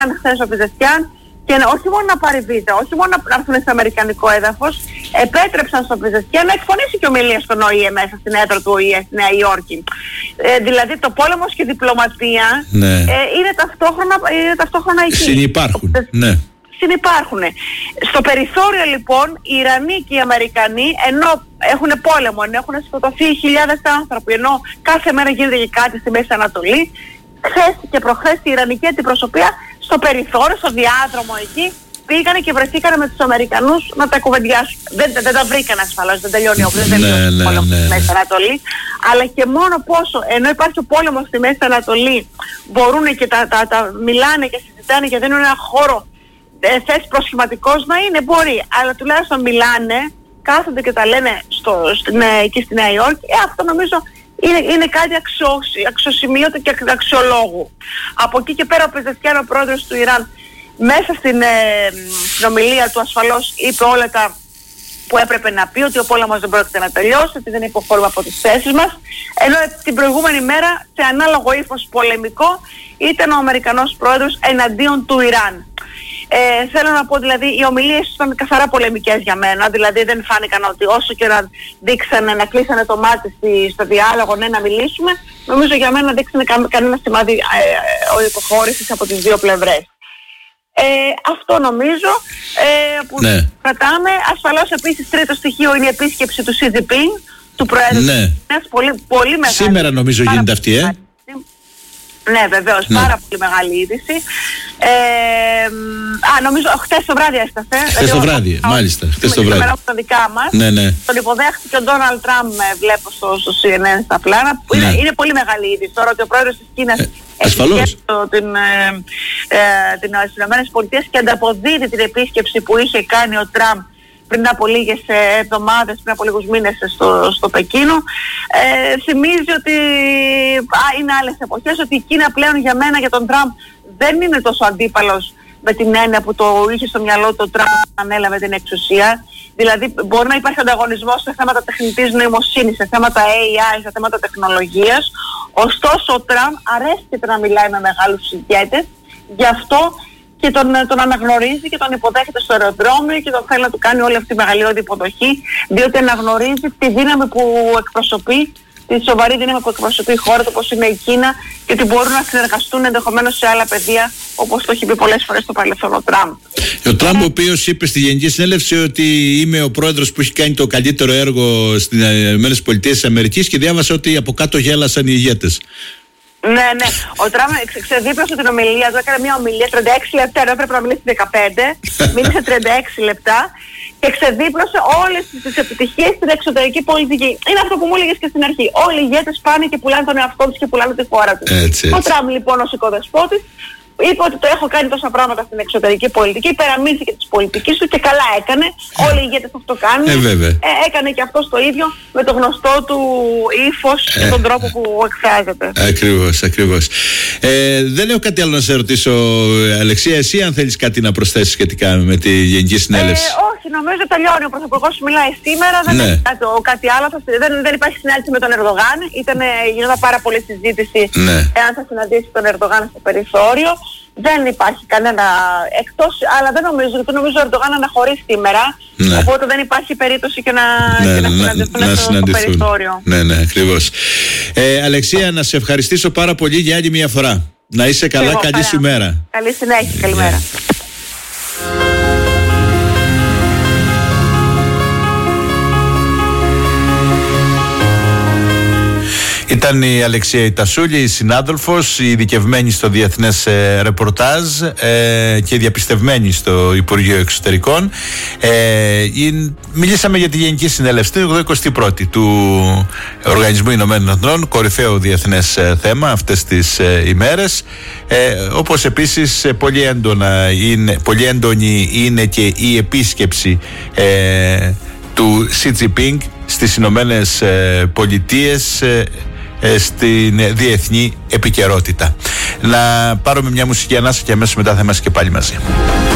χθες ο Πεζεσκιάν και όχι μόνο να πάρει βίζα, όχι μόνο να έρθουν στο αμερικανικό έδαφος, επέτρεψαν στον Πεζεσκιάν να εκφωνήσει και ομιλία στον ΟΗΕ μέσα στην έδρα του ΟΗΕ στη Νέα Υόρκη. Δηλαδή το πόλεμος και η διπλωματία είναι ταυτόχρονα εκεί. Συνυπάρχουν. Ναι. Συνυπάρχουν. Στο περιθώριο λοιπόν οι Ιρανοί και οι Αμερικανοί, ενώ έχουν πόλεμο, ενώ έχουν σκοτωθεί χιλιάδες άνθρωποι, ενώ κάθε μέρα γίνεται και κάτι στη Μέση Ανατολή, χθες και προχθές η Ιρανική αντιπροσωπεία στο περιθώριο, στο διάδρομο εκεί, πήγανε και βρεθήκανε με τους Αμερικανούς να τα κουβεντιάσουν. Δεν τα βρήκανε ασφαλώς, δεν τελειώνει όπλο, δεν τελειώνει ο πόλεμος στη Μέση Ανατολή. Αλλά και μόνο πόσο, ενώ υπάρχει ο πόλεμος στη Μέση Ανατολή, μπορούν και τα μιλάνε και συζητάνε και δίνουν ένα χώρο θες προσχηματικός να είναι, μπορεί. Αλλά τουλάχιστον μιλάνε, κάθονται και τα λένε εκεί στη Νέα Υόρκη. Αυτό νομίζω είναι κάτι αξιοσημείωτο και αξιολόγου. Από εκεί και πέρα ο Πεζεσκιάν, ο πρόεδρος του Ιράν, μέσα στην ομιλία του ασφαλώς είπε όλα τα που έπρεπε να πει, ότι ο πόλεμος δεν πρόκειται να τελειώσει, ότι δεν υποχωρούμε από τις θέσεις μας, ενώ την προηγούμενη μέρα σε ανάλογο ύφος πολεμικό ήταν ο Αμερικανός πρόεδρος εναντίον του Ιράν. Θέλω να πω δηλαδή οι ομιλίες ήταν καθαρά πολεμικές για μένα, δηλαδή δεν φάνηκαν ότι όσο και να δείξανε, να κλείσανε το μάτι στο διάλογο, ναι, να μιλήσουμε, νομίζω για μένα δείξανε κανένα σημάδι υποχώρησης από τις δύο πλευρές. Αυτό νομίζω που κρατάμε. Ασφαλώς επίσης τρίτο στοιχείο είναι η επίσκεψη του Xi Jinping, του Προέδρου της πολύ, πολύ μεγάλη. Σήμερα νομίζω γίνεται αυτή, Ναι, βεβαίως, πάρα πολύ μεγάλη είδηση. Νομίζω χτες το βράδυ έστασε. Χτες το βράδυ, μάλιστα. Χτες το βράδυ. Τα δικά μας. Ναι. Τον υποδέχτηκε ο Ντόναλντ Τραμπ, βλέπω στο CNN στα πλάνα. Είναι πολύ μεγάλη είδηση τώρα ότι ο πρόεδρος της Κίνας έχει τις Ηνωμένες Πολιτείες και ανταποδίδει την επίσκεψη που είχε κάνει ο Τραμπ πριν από λίγες εβδομάδες, πριν από λίγους μήνες στο Πεκίνο. Θυμίζει ότι είναι άλλες εποχές, ότι η Κίνα πλέον για μένα, για τον Τραμπ, δεν είναι τόσο αντίπαλος με την έννοια που το είχε στο μυαλό του ο Τραμπ όταν ανέλαβε την εξουσία. Δηλαδή μπορεί να υπάρχει ανταγωνισμός σε θέματα τεχνητής νοημοσύνης, σε θέματα AI, σε θέματα τεχνολογίας. Ωστόσο ο Τραμπ αρέσκεται να μιλάει με μεγάλους ηγέτες, γι' αυτό και τον αναγνωρίζει και τον υποδέχεται στο αεροδρόμιο και τον θέλει να του κάνει όλη αυτή τη μεγαλειώδη υποδοχή, διότι αναγνωρίζει τη δύναμη που εκπροσωπεί, τη σοβαρή δύναμη που εκπροσωπεί η χώρα του, όπως είναι η Κίνα, και ότι μπορούν να συνεργαστούν ενδεχομένως σε άλλα πεδία, όπως το έχει πει πολλές φορές στο παρελθόν ο Τραμπ. Ο Τραμπ, ο οποίος είπε στη Γενική Συνέλευση ότι είμαι ο πρόεδρος που έχει κάνει το καλύτερο έργο στις ΗΠΑ και διάβασα ότι από κάτω γέλασαν οι ηγέτες. Ναι. Ο Τραμπ ξεδίπλωσε την ομιλία του, έκανε μια ομιλία 36 λεπτά, ενώ έπρεπε να μιλήσει 15, μίλησε 36 λεπτά και ξεδίπλωσε όλες τις επιτυχίες στην εξωτερική πολιτική. Είναι αυτό που μου έλεγες και στην αρχή. Όλοι οι ηγέτες πάνε και πουλάνε τον εαυτό τους και πουλάνε τη χώρα τους. Ο Τραμπ λοιπόν ως οικοδεσπότης είπε ότι το έχω κάνει τόσα πράγματα στην εξωτερική πολιτική, υπεραμείνθηκε της πολιτικής του και καλά έκανε. Όλοι οι ηγέτες αυτό κάνουν. Έκανε και αυτός το ίδιο με το γνωστό του ύφος και τον τρόπο που εκφράζεται. Ακριβώς. Δεν έχω κάτι άλλο να σε ρωτήσω, Αλεξία. Εσύ αν θέλεις κάτι να προσθέσεις σχετικά με τη Γενική Συνέλευση. Όχι, νομίζω τελειώνει. Ο Πρωθυπουργός μιλάει σήμερα. Δεν έχει κάτι άλλο. Δεν υπάρχει συνάντηση με τον Ερντογάν. Γινόταν πάρα πολλή συζήτηση εάν θα συναντήσει τον Ερντογάν στο περιθώριο. Δεν υπάρχει κανένα εκτός, αλλά δεν νομίζω, γιατί νομίζω ο Ερντογάν αναχωρεί σήμερα, οπότε δεν υπάρχει περίπτωση και να συναντηθούν στο περιθώριο. Ναι, ακριβώς. Αλεξία, να σε ευχαριστήσω πάρα πολύ για άλλη μια φορά. Να είσαι καλά, καλή σου μέρα. Καλή συνέχεια, καλημέρα. Ήταν η Αλεξία Ιτασούλη, η συνάδελφος, η ειδικευμένη στο διεθνές ρεπορτάζ και διαπιστευμένη στο Υπουργείο Εξωτερικών. Μιλήσαμε για τη Γενική Συνέλευση, την 81η του Οργανισμού Ηνωμένων Εθνών, κορυφαίο διεθνές θέμα αυτές τις ημέρες. Όπως επίσης πολύ έντονη είναι και η επίσκεψη του Xi Jinping στις Ηνωμένες Πολιτείες στην διεθνή επικαιρότητα. Να πάρουμε μια μουσική ανάσα και αμέσως μετά θα είμαστε και πάλι μαζί.